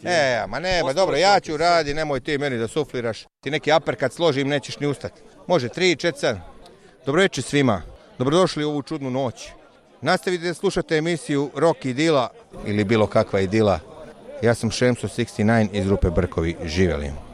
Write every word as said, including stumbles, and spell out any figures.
E, ma ne, ma dobro, ja ću radi, nemoj ti meni da sufliraš. Ti neki aper kad složim nećeš ni ustati. Može, tri, četiri, sedam. Dobro večer svima. Dobrodošli u ovu čudnu noć. Nastavite da slušate emisiju Rock Idila ili bilo kakva idila. Ja sam Šemso šezdeset devet iz grupe Brkovi. Živjeli.